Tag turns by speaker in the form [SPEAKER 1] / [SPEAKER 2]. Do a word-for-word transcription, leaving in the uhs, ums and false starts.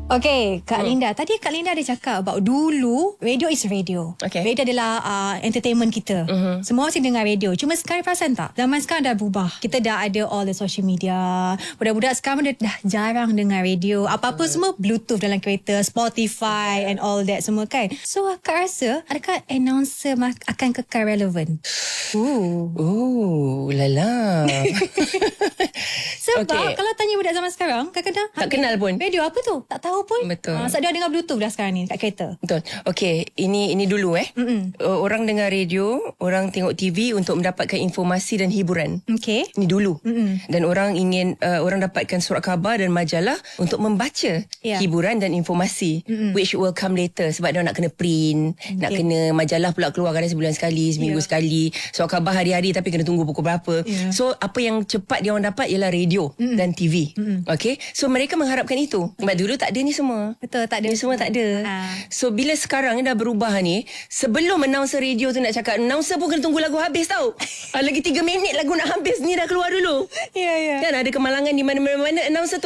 [SPEAKER 1] Okay, Kak hmm. Linda. Tadi Kak Linda ada cakap about dulu radio is radio.
[SPEAKER 2] Okay.
[SPEAKER 1] Radio adalah uh, entertainment kita. Uh-huh. Semua mesti dengar radio. Cuma sekarang perasan tak? Zaman sekarang dah berubah. Kita dah ada all the social media. Budak-budak sekarang dah, dah jarang dengar radio. Apa-apa uh. semua Bluetooth dalam kereta, Spotify and all that semua kan. So Kak rasa adakah announcer akan kekal relevan?
[SPEAKER 2] Ooh. Ooh, lala.
[SPEAKER 1] Sebab
[SPEAKER 2] okay.
[SPEAKER 1] kalau tanya budak zaman sekarang, kadang-kadang
[SPEAKER 2] tak kenal pun.
[SPEAKER 1] Radio apa tu? Tak tahu pun.
[SPEAKER 2] Betul.
[SPEAKER 1] Ha, sebab dia dengar Bluetooth dah sekarang ni kat kereta.
[SPEAKER 2] Betul. Okey, ini ini dulu eh. Mm-mm. Orang dengar radio, orang tengok T V untuk mendapatkan informasi dan hiburan.
[SPEAKER 1] Okey.
[SPEAKER 2] Ini dulu.
[SPEAKER 1] Mm-mm.
[SPEAKER 2] Dan orang ingin uh, orang dapatkan surat khabar dan majalah untuk membaca yeah. hiburan dan informasi. Mm-mm. Which will come later sebab dia nak kena print, okay. nak kena majalah pula keluar kadang sebulan sekali, seminggu yeah. sekali. Surat khabar hari-hari tapi kena tunggu pukul berapa. Yeah. So apa yang cepat dia orang dapat ialah radio Mm-mm. dan T V. Mm-mm. Okey. So mereka mengharapkan itu. Sebab dulu tak ada ni semua.
[SPEAKER 1] Betul, tak ada.
[SPEAKER 2] Ni semua tak ada. Ha. So bila sekarang ni dah berubah ni, sebelum announcer radio tu nak cakap, announcer pun kena tunggu lagu habis tau. Lagi tiga minit lagu nak habis ni dah keluar dulu.
[SPEAKER 1] Ya, yeah, ya. Yeah.
[SPEAKER 2] Kan ada kemalangan di mana-mana announcer tu